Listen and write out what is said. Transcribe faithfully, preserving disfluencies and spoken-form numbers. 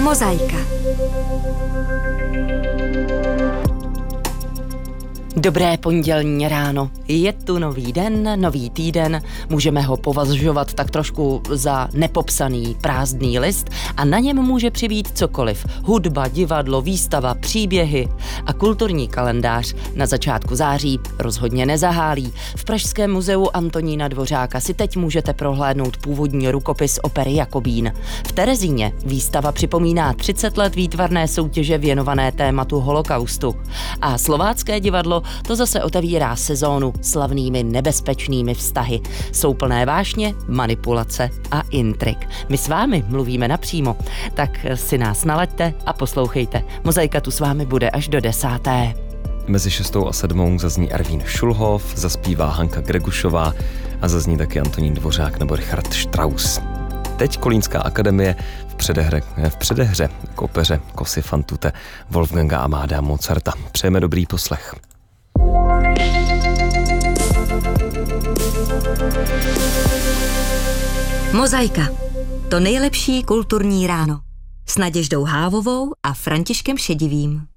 Mozaika. Dobré pondělní ráno. Je tu nový den, nový týden, můžeme ho považovat tak trošku za nepopsaný prázdný list a na něm může přibýt cokoliv. Hudba, divadlo, výstava, příběhy a kulturní kalendář na začátku září rozhodně nezahálí. V Pražském muzeu Antonína Dvořáka si teď můžete prohlédnout původní rukopis opery Jakobín. V Terezíně výstava připomíná třicet let výtvarné soutěže věnované tématu holokaustu. A Slovácké divadlo to zase otevírá sezónu slavnými nebezpečnými vztahy. Jsou plné vášně, manipulace a intrik. My s vámi mluvíme napřímo, tak si nás nalaďte a poslouchejte. Mozaika tu s vámi bude až do desáté. Mezi šestou a sedmou zazní Ervín Šulhov, zaspívá Hanka Gregušová a zazní taky Antonín Dvořák nebo Richard Strauss. Teď Kolínská akademie v předehře, v předehře k opeře Kosy fan tutte Wolfganga Amadea Mozarta. Přejeme dobrý poslech. Mozaika. To nejlepší kulturní ráno. S Naděždou Hávovou a Františkem Šedivým.